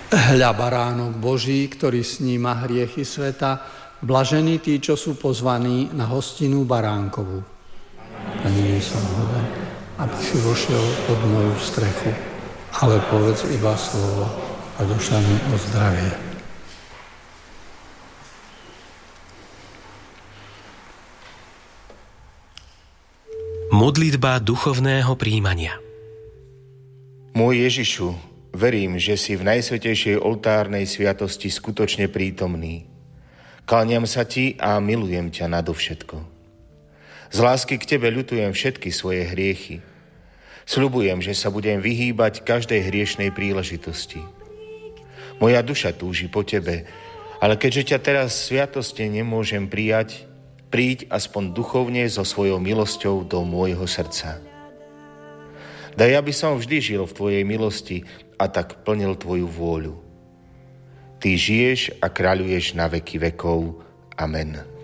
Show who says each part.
Speaker 1: Hľa baránok Boží, ktorý sníma hriechy sveta, blažení tí, čo sú pozvaní na hostinu baránkovú. A nie som hoden, aby si vošiel pod moju strechu, ale povedz iba slovo a duša mi ozdravie.
Speaker 2: Modlitba duchovného prijímania.
Speaker 3: Môj Ježišu, verím, že si v najsvätejšej oltárnej sviatosti skutočne prítomný. Kláňam sa ti a milujem ťa nadovšetko. Z lásky k tebe ľutujem všetky svoje hriechy. Sľubujem, že sa budem vyhýbať každej hriešnej príležitosti. Moja duša túži po tebe, ale keďže ťa teraz sviatoste nemôžem prijať, príď aspoň duchovne so svojou milosťou do môjho srdca. Daj, aby som vždy žil v tvojej milosti a tak plnil tvoju vôľu. Ty žiješ a kráľuješ na veky vekov. Amen.